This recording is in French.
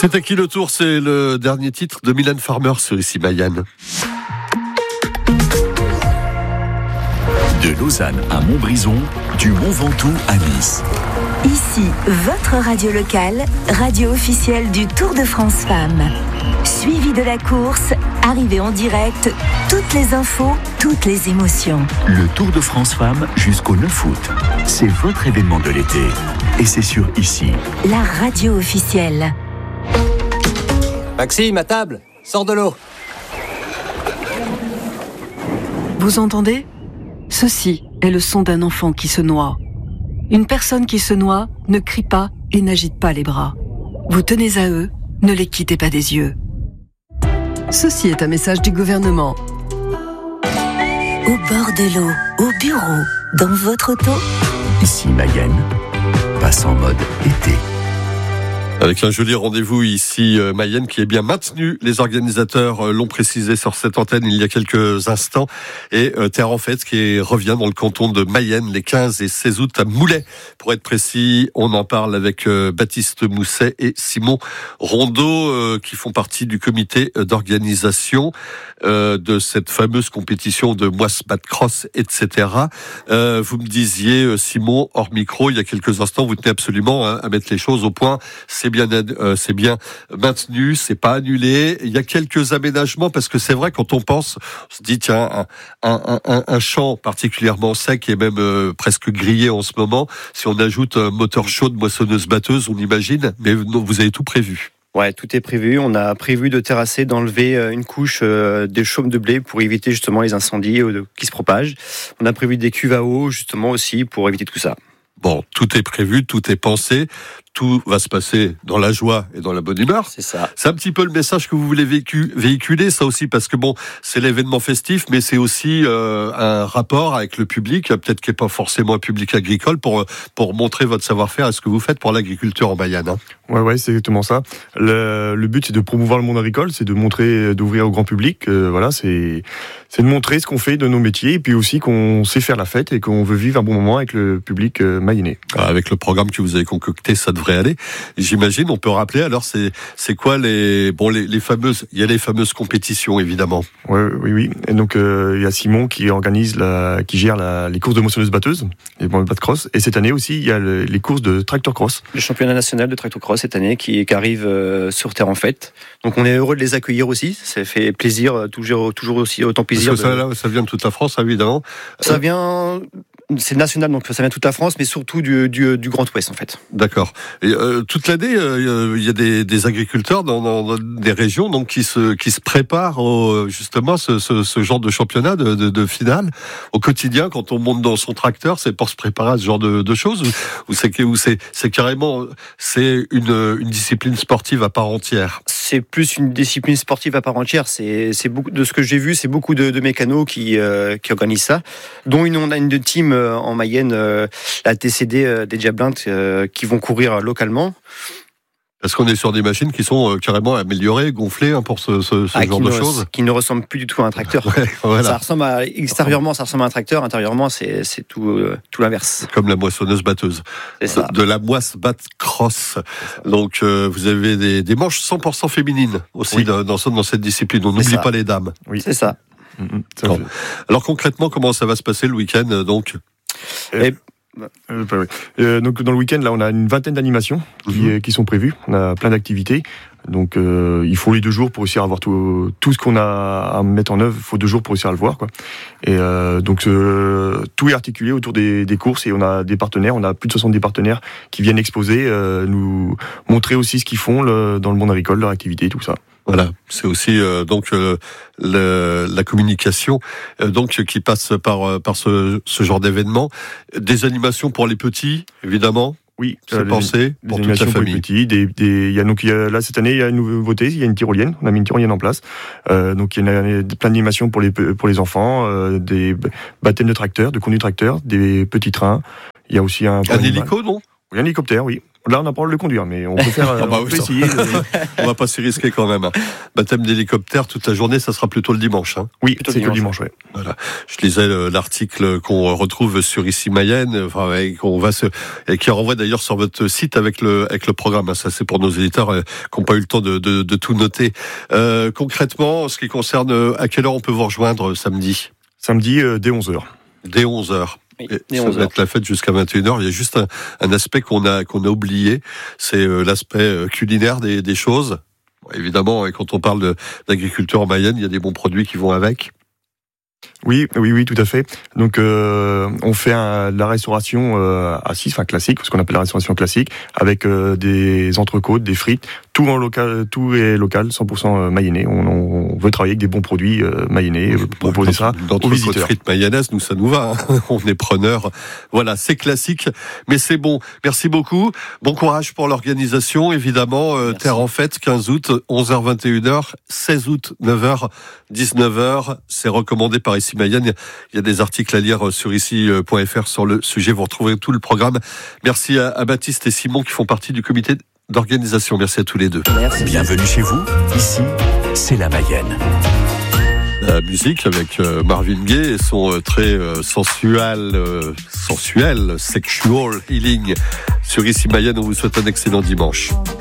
C'est à qui le tour? C'est le dernier titre de Mylène Farmer sur Ici Mayenne. De Lausanne à Montbrison, du Mont Ventoux à Nice. Ici, votre radio locale, radio officielle du Tour de France Femmes. Suivi de la course, arrivée en direct, toutes les infos, toutes les émotions. Le Tour de France Femmes jusqu'au 9 août. C'est votre événement de l'été. Et c'est sur Ici. La radio officielle. Maxime, à table, sors de l'eau. Vous entendez ? Ceci est le son d'un enfant qui se noie. Une personne qui se noie ne crie pas et n'agite pas les bras. Vous tenez à eux, ne les quittez pas des yeux. Ceci est un message du gouvernement. Au bord de l'eau, au bureau, dans votre auto. Ici Mayenne, passe en mode été. Avec un joli rendez-vous ici, Mayenne, qui est bien maintenu. Les organisateurs l'ont précisé sur cette antenne il y a quelques instants. Et Terre en Fête qui revient dans le canton de Mayenne les 15 et 16 août à Moulay. Pour être précis, on en parle avec Baptiste Mousset et Simon Rondeau, qui font partie du comité d'organisation de cette fameuse compétition de Moisse-Bat Cross, etc. Vous me disiez, Simon, hors micro, il y a quelques instants, vous tenez absolument à mettre les choses au point. C'est bien maintenu, c'est pas annulé. Il y a quelques aménagements parce que c'est vrai, quand on pense, on se dit tiens, un champ particulièrement sec et même presque grillé en ce moment. Si on ajoute un moteur chaud de moissonneuse-batteuse, on imagine. Mais non, vous avez tout prévu. Ouais, tout est prévu. On a prévu de terrasser, d'enlever une couche de chaume de blé pour éviter justement les incendies qui se propagent. On a prévu des cuves à eau justement aussi pour éviter tout ça. Bon, tout est prévu, tout est pensé, tout va se passer dans la joie et dans la bonne humeur. C'est ça. C'est un petit peu le message que vous voulez véhiculer, ça aussi, parce que bon, c'est l'événement festif, mais c'est aussi un rapport avec le public, peut-être qui n'est pas forcément un public agricole, pour montrer votre savoir-faire et ce que vous faites pour l'agriculture en Mayenne. Hein. Ouais, c'est exactement ça. Le but, c'est de promouvoir le monde agricole, c'est de montrer, d'ouvrir au grand public. Voilà, c'est de montrer ce qu'on fait de nos métiers, et puis aussi qu'on sait faire la fête et qu'on veut vivre un bon moment avec le public mayennais. Avec le programme que vous avez concocté, ça devrait aller. J'imagine, on peut rappeler. Alors, c'est quoi les fameuses, il y a les fameuses compétitions, évidemment. Oui. Et donc, il y a Simon qui gère les courses de moissonneuse-batteuse, les bat cross. Et cette année aussi, il y a les courses de tractor cross. Le championnat national de tractor cross cette année qui arrive sur Terre en Fête. Donc, on est heureux de les accueillir aussi. Ça fait plaisir, toujours aussi autant plaisir. Parce que ça vient de toute la France, évidemment. Ça vient. C'est national, donc ça vient de toute la France, mais surtout du Grand Ouest, en fait. D'accord. Et toute l'année, il y a des agriculteurs dans des régions donc qui se préparent justement ce genre de championnat de finale au quotidien. Quand on monte dans son tracteur, c'est pour se préparer à ce genre de choses, ou c'est carrément une discipline sportive à part entière. C'est plus une discipline sportive à part entière. C'est beaucoup de ce que j'ai vu, c'est beaucoup de mécanos qui organisent ça, dont on a une team en Mayenne, la TCD des Diablins, qui vont courir localement. Est-ce qu'on est sur des machines qui sont carrément améliorées, gonflées pour ce genre de choses, qui ne ressemblent plus du tout à un tracteur. Ouais, voilà. Extérieurement, ça ressemble à un tracteur. Intérieurement, c'est tout l'inverse. Comme la moissonneuse-batteuse. C'est ça. De la Moisse-Bat Cross. Donc, vous avez des manches 100% féminines aussi dans cette discipline. On n'oublie pas les dames. Oui, c'est ça. Alors concrètement, comment ça va se passer le week-end donc? Donc dans le week-end, là, on a une vingtaine d'animations qui sont prévues. On a plein d'activités. Donc il faut les 2 jours pour réussir à voir tout ce qu'on a à mettre en œuvre. Il faut 2 jours pour réussir à le voir, quoi. Et donc tout est articulé autour des courses, et on a des partenaires. On a plus de 70 partenaires qui viennent exposer, nous montrer aussi ce qu'ils font dans le monde agricole, leur activité, tout ça. Voilà, c'est aussi donc la communication donc qui passe par ce genre d'événement. Des animations pour les petits, évidemment. Oui, c'est pensé pour toute la famille. Là cette année, il y a une nouveauté, il y a une tyrolienne. On a mis une tyrolienne en place. Donc il y a plein d'animations pour les enfants, des baptêmes de tracteurs, de conduite tracteur, des petits trains. Il y a aussi un hélico, non? Oui, un hélicoptère, oui. Là, on n'a pas le droit de le conduire, mais on peut faire. On peut essayer. On va pas s'y risquer quand même. Baptême d'hélicoptère toute la journée, ça sera plutôt le dimanche. Hein. Oui, c'est que le dimanche, ouais. Voilà. Je lisais l'article qu'on retrouve sur Ici Mayenne, enfin, et qui renvoie d'ailleurs sur votre site avec le programme. Ça, c'est pour nos éditeurs qui n'ont pas eu le temps de tout noter. Concrètement, en ce qui concerne à quelle heure on peut vous rejoindre samedi ? Samedi, dès 11h. Dès 11h. Oui, ça va être la fête jusqu'à 21h. Il y a juste un aspect qu'on a oublié, c'est l'aspect culinaire des choses. Bon, évidemment, quand on parle d'agriculture en Mayenne, il y a des bons produits qui vont avec. Oui, tout à fait. Donc, on fait la restauration assise, enfin classique, ce qu'on appelle la restauration classique, avec des entrecôtes, des frites, tout est local, 100% mayennais. On veut travailler avec des bons produits mayennais, proposer ça aux visiteurs. Frites mayonnaise, nous ça nous va. Hein. On est preneurs. Voilà, c'est classique, mais c'est bon. Merci beaucoup. Bon courage pour l'organisation, évidemment. Terre en fête, 15 août, 11h 21h, 16 août 9h 19h. C'est recommandé par Ici Mayenne. Il y a des articles à lire sur ici.fr sur le sujet. Vous retrouverez tout le programme. Merci à Baptiste et Simon qui font partie du comité d'organisation. Merci à tous les deux. Merci. Bienvenue chez vous. Ici, c'est la Mayenne. La musique avec Marvin Gaye et son très sensuel, sexual healing. Sur Ici Mayenne, on vous souhaite un excellent dimanche.